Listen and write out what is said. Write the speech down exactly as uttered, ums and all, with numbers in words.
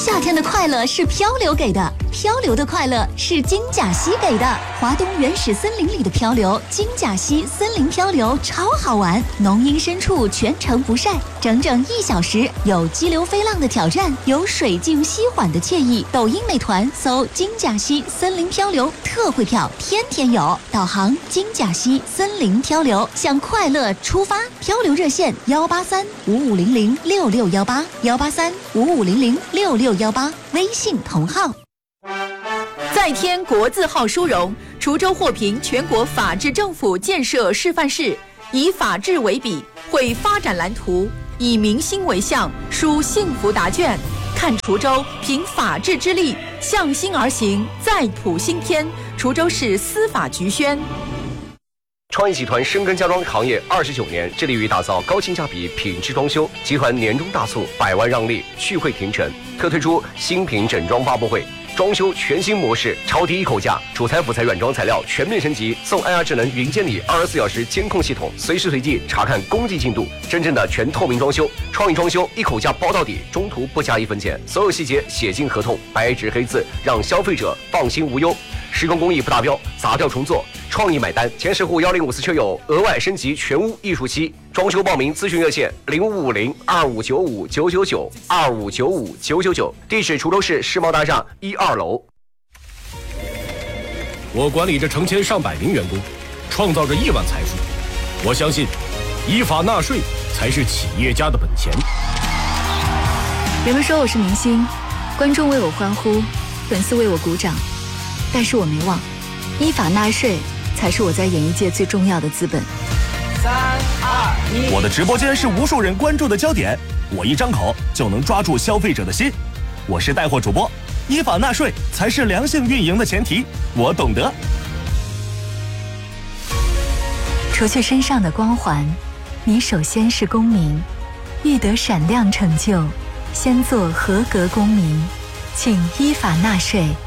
夏天的快乐是漂流给的，漂流的快乐是金甲溪给的。华东原始森林里的漂流，金甲溪森林漂流超好玩，浓荫深处全程不晒，整整一小时，有激流飞浪的挑战，有水静溪缓的惬意。抖音美团搜金甲溪森林漂流，特惠票天天有。导航金甲溪森林漂流，向快乐出发。漂流热线幺八三五五零零六六幺八幺八三五五零零六六幺八，微信同号。 再添国字号殊荣，滁州获评全国法治政府建设示范市，以法治为笔，绘发展蓝图，以民心为向，书幸福答卷。看滁州凭法治之力，向心而行，再谱新篇。滁州市司法局宣。 创意集团深耕家装行业二十九年，致力于打造高性价比品质装修。集团年终大促，百万让利，续会停成，特推出新品整装发布会。装修全新模式，超低一口价，主材辅材软装材料全面升级，送 I R 智能云监理二十四小时监控系统，随时随地查看工地进度，真正的全透明装修。创意装修一口价包到底，中途不加一分钱，所有细节写进合同，白纸黑字，让消费者放心无忧。施工工艺不达标，砸掉重做，创意买单。前十户幺零五四车友额外升级全屋艺术漆。装修报名咨询热线零五五零二五九五九九九二五九五九九九，地址滁州市世贸大厦一二楼。 我管理着成千上百名员工，创造着亿万财富。我相信，依法纳税才是企业家的本钱。 人们说我是明星，观众为我欢呼，粉丝为我鼓掌，但是我没忘，依法纳税才是我在演艺界最重要的资本。 三二一， 我的直播间是无数人关注的焦点，我一张口就能抓住消费者的心。我是带货主播，依法纳税才是良性运营的前提，我懂得。 除去身上的光环，你首先是公民，欲得闪亮成就，先做合格公民，请依法纳税。